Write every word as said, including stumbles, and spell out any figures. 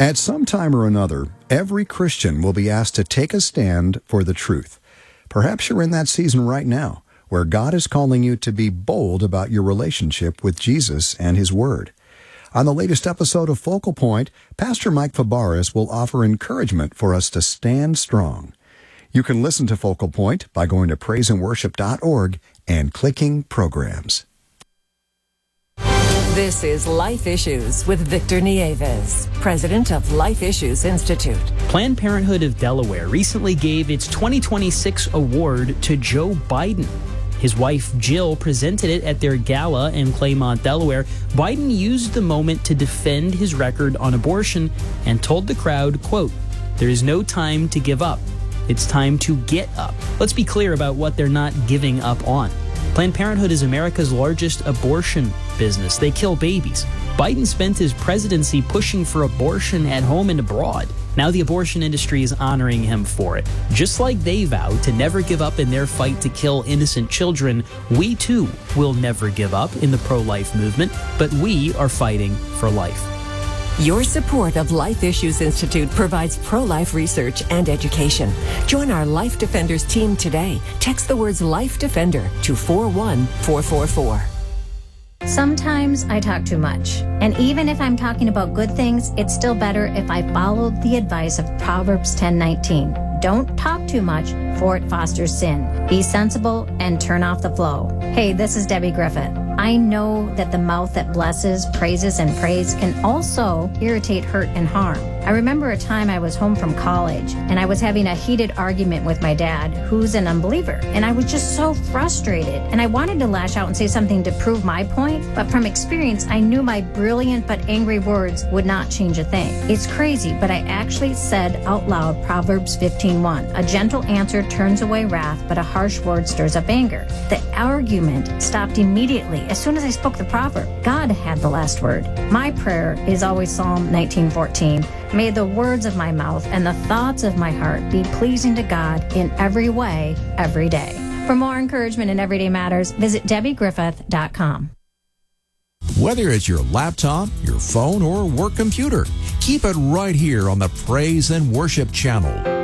At some time or another, every Christian will be asked to take a stand for the truth. Perhaps you're in that season right now, where God is calling you to be bold about your relationship with Jesus and His Word. On the latest episode of Focal Point, Pastor Mike Fabarez will offer encouragement for us to stand strong. You can listen to Focal Point by going to praise and worship dot org and clicking Programs. This is Life Issues with Victor Nieves, president of Life Issues Institute. Planned Parenthood of Delaware recently gave its twenty twenty-six award to Joe Biden. His wife, Jill, presented it at their gala in Claymont, Delaware. Biden used the moment to defend his record on abortion and told the crowd, quote, "There is no time to give up. It's time to get up." Let's be clear about what they're not giving up on. Planned Parenthood is America's largest abortion business. They kill babies. Biden spent his presidency pushing for abortion at home and abroad. Now the abortion industry is honoring him for it. Just like they vowed to never give up in their fight to kill innocent children, we too will never give up in the pro-life movement, but we are fighting for life. Your support of Life Issues Institute provides pro-life research and education. Join our Life Defenders team today. Text the words Life Defender to four one four four four. Sometimes I talk too much. And even if I'm talking about good things, it's still better if I followed the advice of Proverbs ten nineteen. Don't talk too much, for it fosters sin. Be sensible and turn off the flow. Hey, this is Debbie Griffith. I know that the mouth that blesses, praises, and prays can also irritate, hurt, and harm. I remember a time I was home from college, and I was having a heated argument with my dad, who's an unbeliever, and I was just so frustrated, and I wanted to lash out and say something to prove my point, but from experience, I knew my brilliant but angry words would not change a thing. It's crazy, but I actually said out loud Proverbs fifteen one. A gentle answer turns away wrath, but a harsh word stirs up anger. The argument stopped immediately as soon as I spoke the proverb. God had the last word. My prayer is always Psalm nineteen fourteen. May the words of my mouth and the thoughts of my heart be pleasing to God in every way, every day. For more encouragement in Everyday Matters, visit Debbie Griffith dot com. Whether it's your laptop, your phone, or work computer, keep it right here on the Praise and Worship channel.